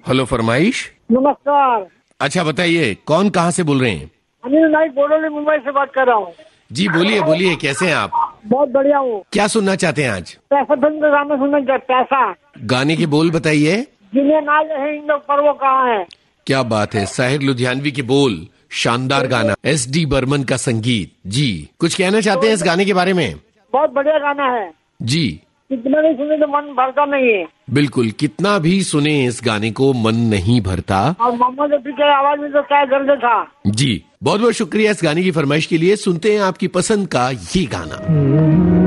Hello फरमाइश। नमस्कार। अच्छा बताइए, कौन कहाँ से बोल रहे हैं? अनिल नाइक बोडोली मुंबई से बात कर रहा हूँ। जी बोलिए बोलिए, कैसे हैं आप? बहुत बढ़िया हूँ। क्या सुनना चाहते हैं आज? पैसा फिल्म का गाना सुनना चाहते, पैसा। गाने के बोल बताइए। जिन्हें नाज है इन लोग पर वो कहाँ है। क्या बात है, साहिर लुधियानवी के बोल, शानदार गाना, SD बर्मन का संगीत। जी, कुछ कहना चाहते हैं इस गाने के बारे में? बहुत बढ़िया गाना है जी, कितना भी सुने तो मन भरता नहीं है। बिल्कुल, कितना भी सुने इस गाने को मन नहीं भरता। और मोहम्मद रफी की आवाज में तो क्या दर्द था। जी, बहुत बहुत शुक्रिया इस गाने की फरमाइश के लिए। सुनते हैं आपकी पसंद का ये गाना।